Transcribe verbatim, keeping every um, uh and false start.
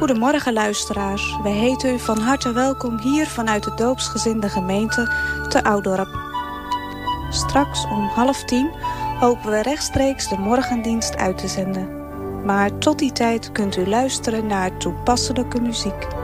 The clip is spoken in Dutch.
Goedemorgen luisteraars, wij heten u van harte welkom hier vanuit de doopsgezinde gemeente te Oudorp. Straks om half tien hopen we rechtstreeks de morgendienst uit te zenden. Maar tot die tijd kunt u luisteren naar toepasselijke muziek.